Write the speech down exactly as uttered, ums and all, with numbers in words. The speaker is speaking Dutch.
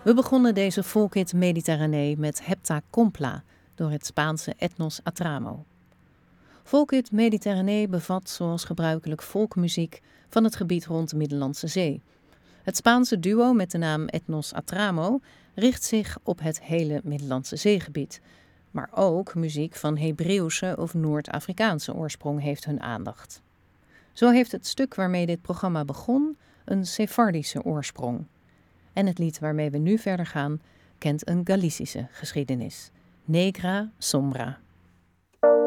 We begonnen deze Folkit Mediterranee met Hepta Compla door het Spaanse Etnos Atramo. Folkit Mediterranee bevat zoals gebruikelijk volkmuziek van het gebied rond de Middellandse Zee. Het Spaanse duo met de naam Etnos Atramo richt zich op het hele Middellandse Zeegebied. Maar ook muziek van Hebreeuwse of Noord-Afrikaanse oorsprong heeft hun aandacht. Zo heeft het stuk waarmee dit programma begon een Sefardische oorsprong. En het lied waarmee we nu verder gaan kent een Galicische geschiedenis. Negra Sombra.